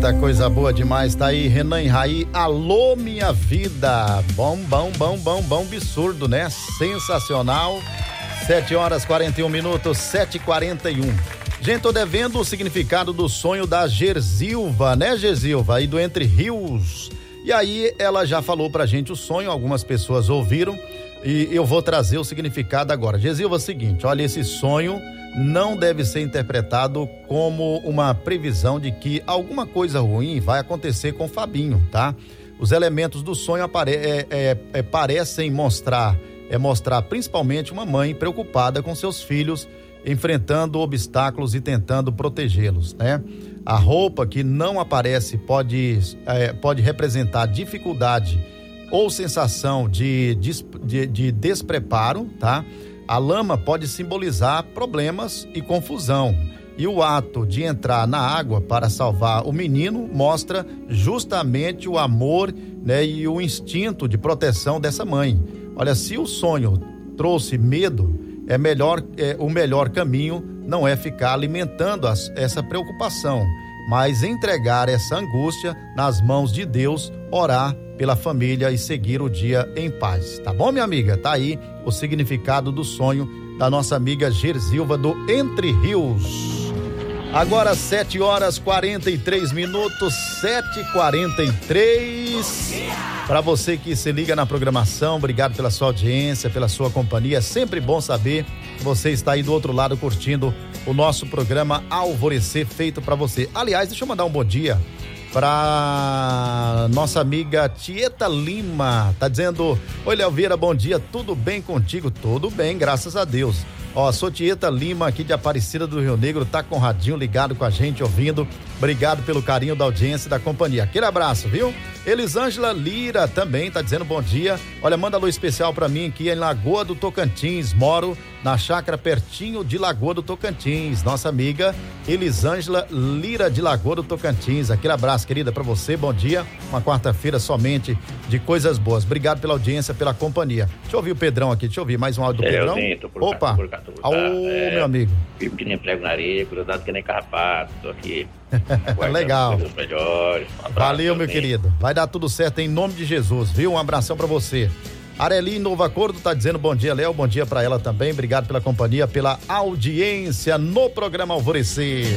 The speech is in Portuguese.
Eita, coisa boa demais, tá aí Renan e Raí, alô minha vida, bom, absurdo, né? Sensacional. 7h41, 7h41. Gente, tô devendo o significado do sonho da Gersilva, né, Gersilva, aí do Entre Rios. E aí ela já falou pra gente o sonho, algumas pessoas ouviram e eu vou trazer o significado agora. Gersilva, é o seguinte, olha, esse sonho não deve ser interpretado como uma previsão de que alguma coisa ruim vai acontecer com o Fabinho, tá? Os elementos do sonho parecem mostrar principalmente uma mãe preocupada com seus filhos, enfrentando obstáculos e tentando protegê-los, né? A roupa que não aparece pode representar dificuldade ou sensação de despreparo, tá? A lama pode simbolizar problemas e confusão. E o ato de entrar na água para salvar o menino mostra justamente o amor, né, e o instinto de proteção dessa mãe. Olha, se o sonho trouxe medo, o melhor caminho não é ficar alimentando essa preocupação, mas entregar essa angústia nas mãos de Deus, orar pela família e seguir o dia em paz. Tá bom, minha amiga? Tá aí o significado do sonho da nossa amiga Gersilva do Entre Rios. Agora 7h43, 7h43. Para você que se liga na programação, obrigado pela sua audiência, pela sua companhia. É sempre bom saber que você está aí do outro lado curtindo o nosso programa Alvorecer, feito para você. Aliás, deixa eu mandar um bom dia para nossa amiga Tieta Lima. Tá dizendo: oi, Léo Vieira, bom dia, tudo bem contigo? Tudo bem, graças a Deus. Ó, sou Tieta Lima aqui de Aparecida do Rio Negro, tá com o radinho ligado com a gente, ouvindo. Obrigado pelo carinho da audiência e da companhia. Aquele abraço, viu? Elisângela Lira também tá dizendo bom dia. Olha, manda alô especial pra mim aqui em Lagoa do Tocantins. Moro na chácara pertinho de Lagoa do Tocantins. Nossa amiga Elisângela Lira de Lagoa do Tocantins. Aquele abraço, querida, pra você. Bom dia. Uma quarta-feira somente de coisas boas. Obrigado pela audiência, pela companhia. Deixa eu ouvir o Pedrão aqui. Deixa eu ouvir mais um áudio do Pedrão. Opa. Meu amigo. Vivo que nem prego na areia, grudado que nem carrapato. Tô aqui. Legal. Melhores. Valeu, meu querido. Vai dar tudo certo em nome de Jesus, viu? Um abração pra você. Areli Novo Acordo tá dizendo bom dia, Léo. Bom dia pra ela também. Obrigado pela companhia, pela audiência no programa Alvorecer.